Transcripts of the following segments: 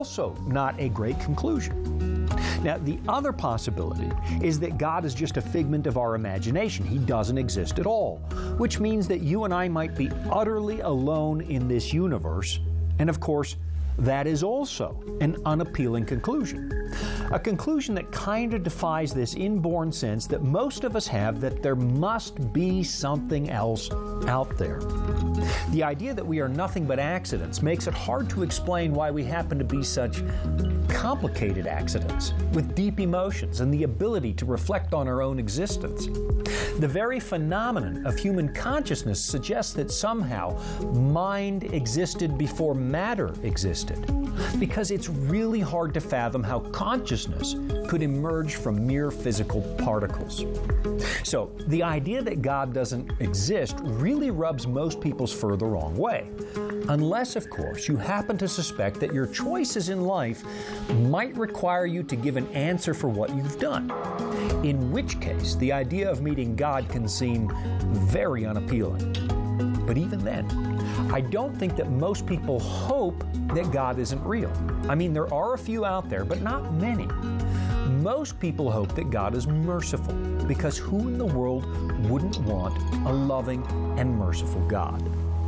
also not a great conclusion. Now, the other possibility is that God is just a figment of our imagination. He doesn't exist at all, which means that you and I might be utterly alone in this universe, and of course, that is also an unappealing conclusion. A conclusion that kind of defies this inborn sense that most of us have that there must be something else out there. The idea that we are nothing but accidents makes it hard to explain why we happen to be such complicated accidents with deep emotions and the ability to reflect on our own existence. The very phenomenon of human consciousness suggests that somehow mind existed before matter existed, because it's really hard to fathom how consciousness could emerge from mere physical particles. So, the idea that God doesn't exist really rubs most people's fur the wrong way. Unless, of course, you happen to suspect that your choices in life might require you to give an answer for what you've done. In which case, the idea of meeting God can seem very unappealing. But even then, I don't think that most people hope that God isn't real. I mean, there are a few out there, but not many. Most people hope that God is merciful, because who in the world wouldn't want a loving and merciful God?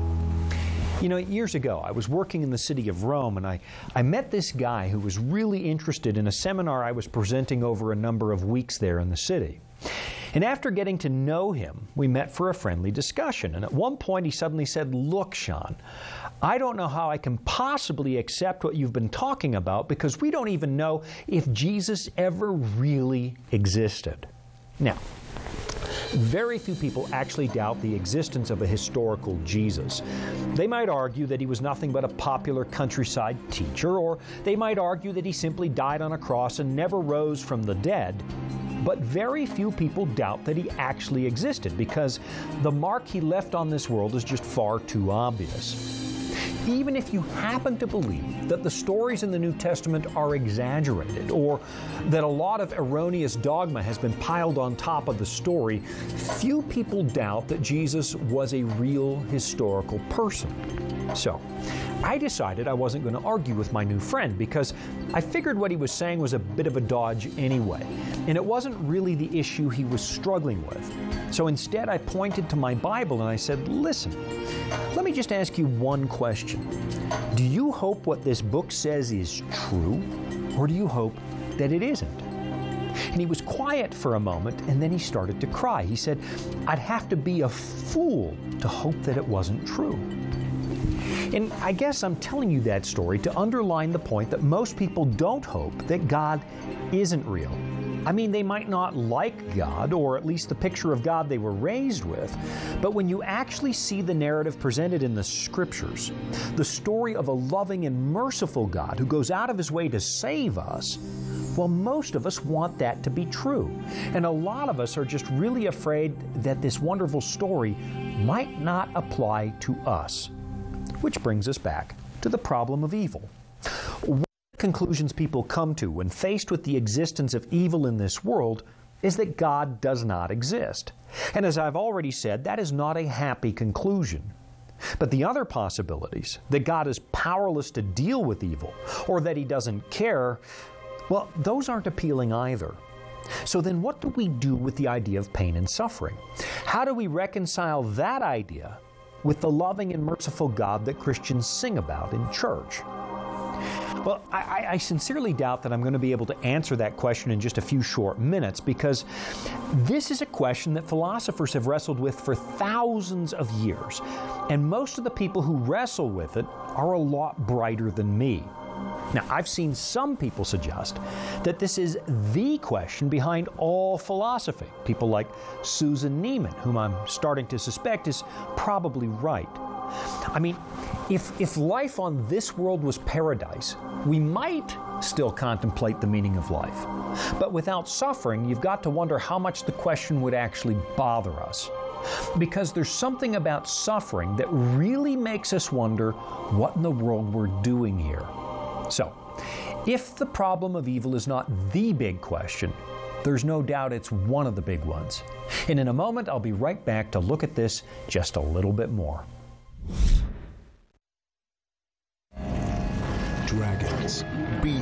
You know, years ago, I was working in the city of Rome, and I met this guy who was really interested in a seminar I was presenting over a number of weeks there in the city. And after getting to know him, we met for a friendly discussion. And at one point, he suddenly said, "Look, Sean, I don't know how I can possibly accept what you've been talking about, because we don't even know if Jesus ever really existed." Now, very few people actually doubt the existence of a historical Jesus. They might argue that he was nothing but a popular countryside teacher, or they might argue that he simply died on a cross and never rose from the dead. But very few people doubt that he actually existed, because the mark he left on this world is just far too obvious. Even if you happen to believe that the stories in the New Testament are exaggerated, or that a lot of erroneous dogma has been piled on top of the story, few people doubt that Jesus was a real historical person. So, I decided I wasn't going to argue with my new friend, because I figured what he was saying was a bit of a dodge anyway, and it wasn't really the issue he was struggling with. So instead, I pointed to my Bible and I said, "Listen, let me just ask you one question. Do you hope what this book says is true, or do you hope that it isn't?" And he was quiet for a moment, and then he started to cry. He said, "I'd have to be a fool to hope that it wasn't true." And I guess I'm telling you that story to underline the point that most people don't hope that God isn't real. I mean, they might not like God, or at least the picture of God they were raised with, but when you actually see the narrative presented in the Scriptures, the story of a loving and merciful God who goes out of His way to save us, well, most of us want that to be true. And a lot of us are just really afraid that this wonderful story might not apply to us. Which brings us back to the problem of evil. One of the conclusions people come to when faced with the existence of evil in this world is that God does not exist. And as I've already said, that is not a happy conclusion. But the other possibilities, that God is powerless to deal with evil, or that He doesn't care, well, those aren't appealing either. So then what do we do with the idea of pain and suffering? How do we reconcile that idea with the loving and merciful God that Christians sing about in church? Well, I sincerely doubt that I'm going to be able to answer that question in just a few short minutes, because this is a question that philosophers have wrestled with for thousands of years, and most of the people who wrestle with it are a lot brighter than me. Now, I've seen some people suggest that this is the question behind all philosophy. People like Susan Neiman, whom I'm starting to suspect is probably right. I mean, if life on this world was paradise, we might still contemplate the meaning of life. But without suffering, you've got to wonder how much the question would actually bother us. Because there's something about suffering that really makes us wonder what in the world we're doing here. So, if the problem of evil is not the big question, there's no doubt it's one of the big ones. And in a moment, I'll be right back to look at this just a little bit more. Dragons let's be